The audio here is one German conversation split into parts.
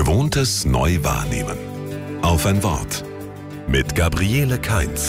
Gewohntes neu wahrnehmen. Auf ein Wort. Mit Gabriele Kainz.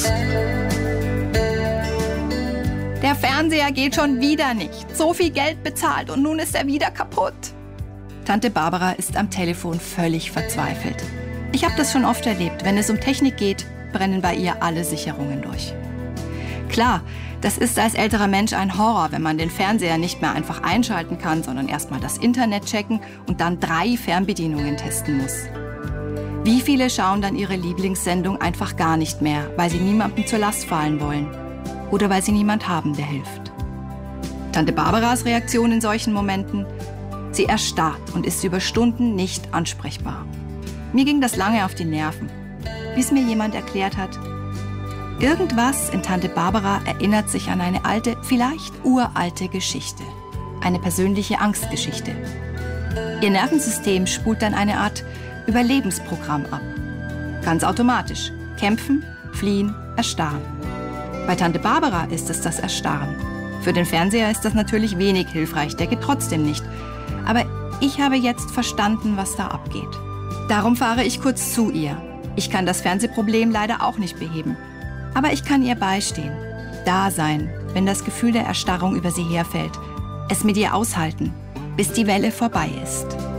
Der Fernseher geht schon wieder nicht. So viel Geld bezahlt und nun ist er wieder kaputt. Tante Barbara ist am Telefon völlig verzweifelt. Ich habe das schon oft erlebt. Wenn es um Technik geht, brennen bei ihr alle Sicherungen durch. Klar, das ist als älterer Mensch ein Horror, wenn man den Fernseher nicht mehr einfach einschalten kann, sondern erstmal das Internet checken und dann 3 Fernbedienungen testen muss. Wie viele schauen dann ihre Lieblingssendung einfach gar nicht mehr, weil sie niemandem zur Last fallen wollen? Oder weil sie niemand haben, der hilft? Tante Barbaras Reaktion in solchen Momenten? Sie erstarrt und ist über Stunden nicht ansprechbar. Mir ging das lange auf die Nerven, bis mir jemand erklärt hat, irgendwas in Tante Barbara erinnert sich an eine alte, vielleicht uralte Geschichte. Eine persönliche Angstgeschichte. Ihr Nervensystem spult dann eine Art Überlebensprogramm ab. Ganz automatisch. Kämpfen, fliehen, erstarren. Bei Tante Barbara ist es das Erstarren. Für den Fernseher ist das natürlich wenig hilfreich, der geht trotzdem nicht. Aber ich habe jetzt verstanden, was da abgeht. Darum fahre ich kurz zu ihr. Ich kann das Fernsehproblem leider auch nicht beheben. Aber ich kann ihr beistehen. Da sein, wenn das Gefühl der Erstarrung über sie herfällt. Es mit ihr aushalten, bis die Welle vorbei ist.